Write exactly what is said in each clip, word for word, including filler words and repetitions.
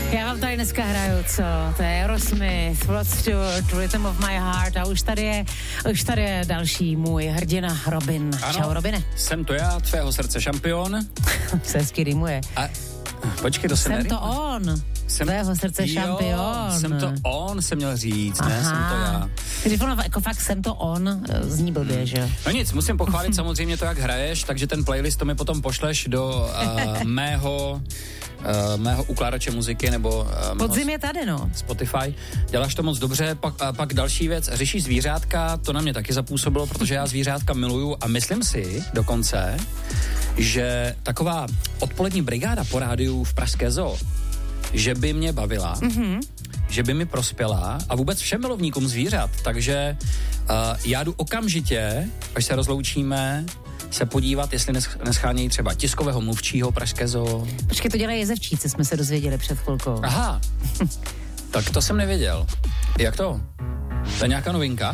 Já vám tady dneska hraju, co? To je Aerosmith, Rod Stewart, Rhythm of My Heart a už tady je, už tady je další můj hrdina Robin. Ano, čau, Robine. Jsem to já, tvého srdce šampion. Se hezky rýmuje. A počkej, to se Jsem nerýmuje. to on, Jsem, tvého srdce jo, šampion. jsem to on, jsem měl říct, Aha. ne, jsem to já. Když ono jako fakt jsem to on, zní blbě, že jo? No nic, musím pochválit samozřejmě to, jak hraješ, takže ten playlist to mi potom pošleš do uh, mého uh, mého ukládače muziky nebo uh, Podzim je tady, no. Spotify. Děláš to moc dobře, pak, a pak další věc, řešíš zvířátka, to na mě taky zapůsobilo, protože já zvířátka miluju a myslím si dokonce, že taková odpolední brigáda po rádiu v Pražské zoo, že by mě bavila, mm-hmm. že by mi prospěla a vůbec všem milovníkům zvířat, takže uh, já jdu okamžitě, až se rozloučíme, se podívat, jestli neschánějí třeba tiskového mluvčího Pražské zoo. Počkej, to dělají jezevčíci, jsme se dozvěděli před chvilkou. Aha, tak to jsem nevěděl. Jak to? To je nějaká novinka?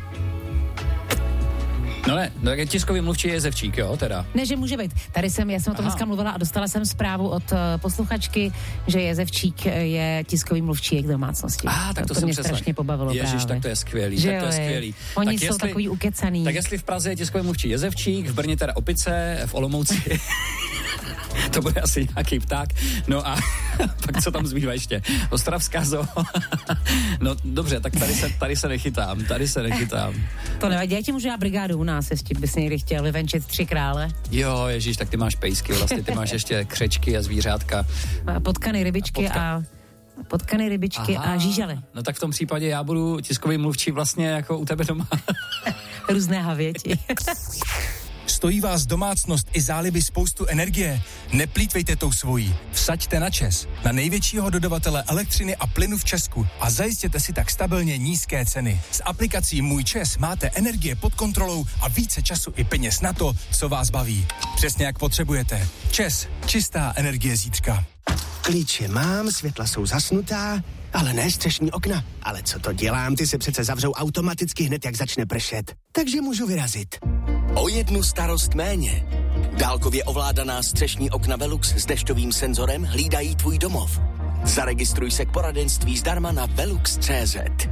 No ne, no tak tiskový mluvčí je jezevčík, jo, teda. Ne, že může být. Tady jsem, já jsem o tom dneska mluvila a dostala jsem zprávu od uh, posluchačky, že jezevčík je tiskový mluvčí jak domácnosti. Ah, tak to, to, to mě jsem strašně pobavilo. Ježiš, právě. tak to je skvělý, že tak to je jo, skvělý. Oni tak jsou jestli, takový ukecaný. Tak jestli v Praze je tiskový mluvčí jezevčík, v Brně teda opice, v Olomouci to bude asi nějaký pták. No a pak co tam zbývá ještě? Ostravská zoo. No dobře, tak tady se, tady se nechytám, tady se nechytám. To nevadí, já ti můžu dát brigádu u nás, jestli bys někdy chtěl vyvenčit tři krále. Jo, ježíš, tak ty máš pejsky, vlastně ty máš ještě křečky a zvířátka. A potkany rybičky a, potka... a potkany rybičky Aha, a žížaly. No tak v tom případě já budu tiskový mluvčí vlastně jako u tebe doma. Různé havěti. Stojí vás domácnost i záliby spoustu energie? Neplýtvejte tou svojí. Vsaďte na ČEZ, na největšího dodavatele elektřiny a plynu v Česku a zajistěte si tak stabilně nízké ceny. S aplikací Můj ČEZ máte energie pod kontrolou a více času i peněz na to, co vás baví. Přesně jak potřebujete. ČEZ, čistá energie zítřka. Klíče mám, světla jsou zasnutá, ale ne střešní okna. Ale co to dělám, ty se přece zavřou automaticky hned, jak začne pršet. Takže můžu vyrazit. O jednu starost méně. Dálkově ovládaná střešní okna Velux s dešťovým senzorem hlídají tvůj domov. Zaregistruj se k poradenství zdarma na velux tečka cé zet.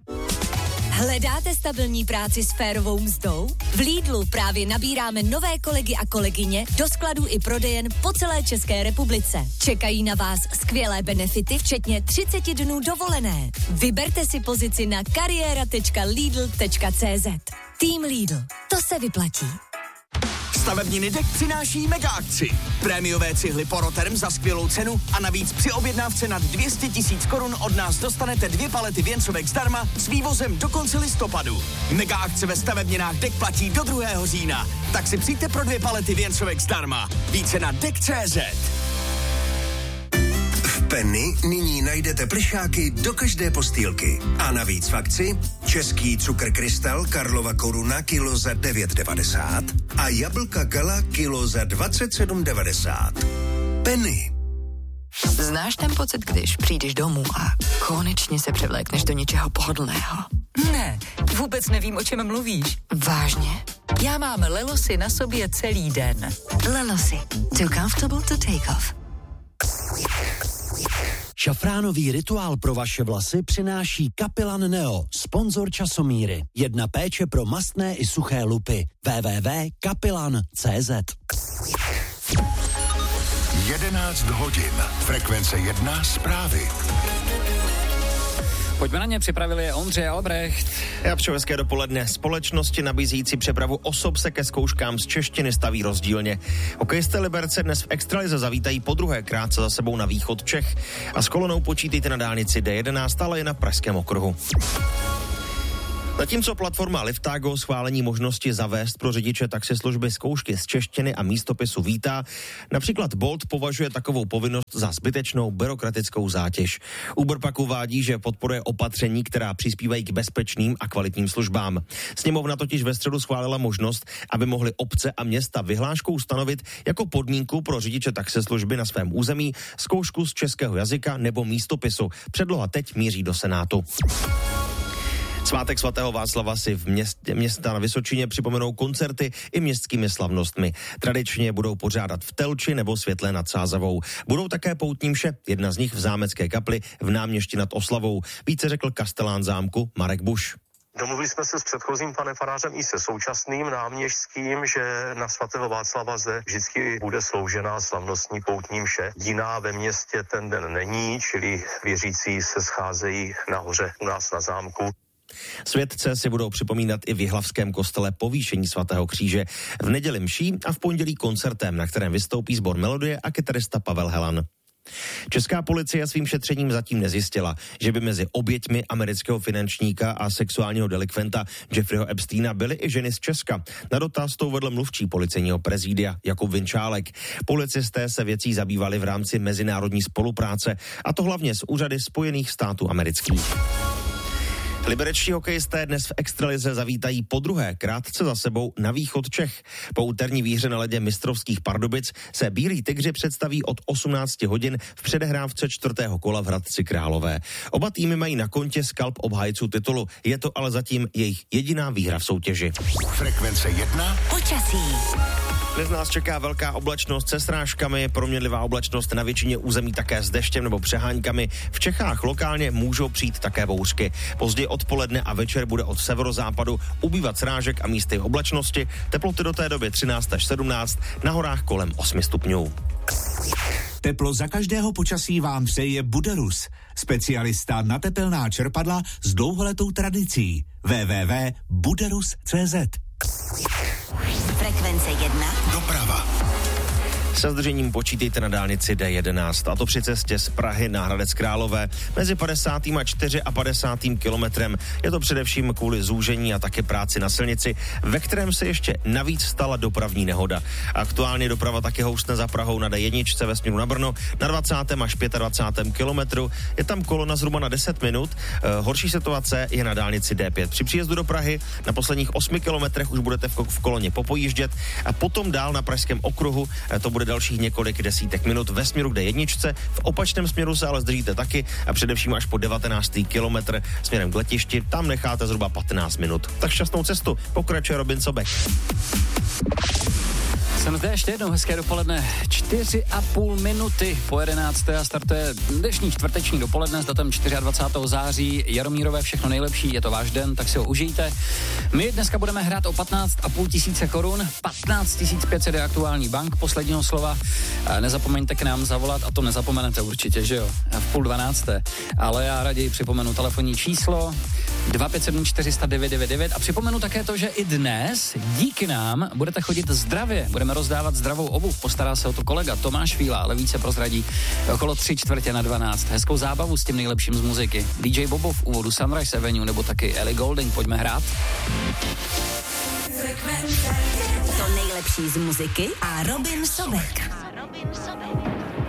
Hledáte stabilní práci s férovou mzdou? V Lidlu právě nabíráme nové kolegy a kolegyně do skladů i prodejen po celé České republice. Čekají na vás skvělé benefity, včetně třicet dnů dovolené. Vyberte si pozici na kariéra tečka lidl tečka cé zet. Tým Lidl. To se vyplatí. Stavební Deck přináší mega akci. Prémiové cihly Poroterm za skvělou cenu a navíc při objednávce nad dvě stě tisíc korun od nás dostanete dvě palety věncovek zdarma s vývozem do konce listopadu. Mega akce ve stavebninách Deck platí do druhého října. Tak si přijďte pro dvě palety věncovek zdarma. Více na deck tečka cé zet. V Penny nyní najdete plišáky do každé postýlky. A navíc v akci český cukr Krystal Karlova Koruna kilo za devět devadesát a jablka Gala kilo za dvacet sedm devadesát. Penny. Znáš ten pocit, když přijdeš domů a konečně se převlékneš do něčeho pohodlného? Ne, vůbec nevím, o čem mluvíš. Vážně? Já mám Lelosy na sobě celý den. Lelosy. Too comfortable to take off. Šafránový rituál pro vaše vlasy přináší Kapilan Neo, sponzor časomíry. Jedna péče pro mastné i suché lupy. w w w tečka kapilan tečka cé zet. jedenáct hodin. Frekvence jedna zprávy. Pojďme na ně, připravili je Ondřej Albrecht. Já přeju hezké dopoledne. Společnosti nabízící přepravu osob se ke zkouškám z češtiny staví rozdílně. Hokejisté Liberce dnes v extralize zavítají po druhé krátce za sebou na východ Čech a s kolonou počítejte na dálnici D jedenáct, ale i na Pražském okruhu. Zatímco platforma Liftago schválení možnosti zavést pro řidiče taxislužby zkoušky z češtiny a místopisu vítá, například Bolt považuje takovou povinnost za zbytečnou byrokratickou zátěž. Uber pak uvádí, že podporuje opatření, která přispívají k bezpečným a kvalitním službám. Sněmovna totiž ve středu schválila možnost, aby mohly obce a města vyhláškou stanovit jako podmínku pro řidiče taxislužby na svém území zkoušku z českého jazyka nebo místopisu. Předloha teď míří do Senátu. Svátek svatého Václava si v městě, města na Vysočině připomenou koncerty i městskými slavnostmi. Tradičně budou pořádat v Telči nebo Světlé nad Sázavou. Budou také poutní mše, jedna z nich v zámecké kapli v Náměšti nad Oslavou. Více řekl kastelán zámku Marek Buš. Domluvili jsme se s předchozím panem farářem i se současným náměšťským, že na svatého Václava zde vždycky bude sloužena slavnostní poutní mše. Jiná ve městě ten den není, čili věřící se scházejí nahoře u nás na zámku. Světce si budou připomínat i v jihlavském kostele povýšení svatého kříže, v neděli mší a v pondělí koncertem, na kterém vystoupí sbor Melodie a kytarista Pavel Helan. Česká policie svým šetřením zatím nezjistila, že by mezi oběťmi amerického finančníka a sexuálního delikventa Jeffreyho Epsteina byly i ženy z Česka. Na dotaz to uvedl mluvčí policejního prezídia Jakub Vinčálek. Policisté se věcí zabývali v rámci mezinárodní spolupráce, a to hlavně s úřady Spojených států amerických. Liberečtí hokejisté dnes v extralize zavítají po druhé krátce za sebou na východ Čech. Po úterní výhře na ledě mistrovských Pardubic se Bílí tygři představí od osmnáct hodin v předehrávce čtvrtého kola v Hradci Králové. Oba týmy mají na kontě skalp obhájců titulu. Je to ale zatím jejich jediná výhra v soutěži. Frekvence jedna. Počasí. Dnes nás čeká velká oblačnost se srážkami, proměnlivá oblačnost na většině území také s deštěm nebo přeháňkami. V Čechách lokálně můžou přijít také bouřky. Později odpoledne a večer bude od severozápadu ubývat srážek a místy oblačnosti. Teploty do té doby třináct až sedmnáct, na horách kolem osm stupňů. Teplo za každého počasí vám přeje Buderus, specialista na tepelná čerpadla s dlouholetou tradicí. w w w tečka buderus tečka c z. Frekvence jedna. Doprava. Se zdržením počítejte na dálnici D jedenáct, a to při cestě z Prahy na Hradec Králové mezi padesátým a padesátým čtvrtým kilometrem. Je to především kvůli zúžení a také práci na silnici, ve kterém se ještě navíc stala dopravní nehoda. Aktuálně doprava taky houstne za Prahou na D jedna ve směru na Brno na dvacátém až dvacátém pátém kilometru. Je tam kolona zhruba na deset minut. E, horší situace je na dálnici D pět. Při příjezdu do Prahy na posledních osmi kilometrech už budete v, v koloně popojíždět a potom dál na pražském okruhu. E, to bude dalších několik desítek minut ve směru k D jedna. V opačném směru se ale zdržíte taky a především až po devatenáctý kilometr směrem k letišti. Tam necháte zhruba patnáct minut. Tak šťastnou cestu. Pokračuje Robin Sobek. Jsem zde ještě jednou, hezké dopoledne, čtyři a půl minuty po jedenácté a startuje dnešní čtvrteční dopoledne s datem dvacátého čtvrtého září. Jaromírové, všechno nejlepší, je to váš den, tak si ho užijte. My dneska budeme hrát o patnáct a půl tisíce korun, patnáct tisíc pět set je aktuální bank, posledního slova. Nezapomeňte k nám zavolat, a to nezapomenete určitě, že jo, v půl dvanácté. Ale já raději připomenu telefonní číslo dva pět sedm čtyři nula nula devět devět devět a připomenu také to, že i dnes díky nám budete chodit zdravě, budeme rozdávat zdravou obuv, postará se o to kolega Tomáš Fíla, ale více prozradí okolo tři čtvrtě na dvanáct. Hezkou zábavu s tím nejlepším z muziky. D J Bobo v úvodu Sunrise Avenue nebo taky Ellie Goulding, pojďme hrát. To nejlepší z muziky a Robin Sobek.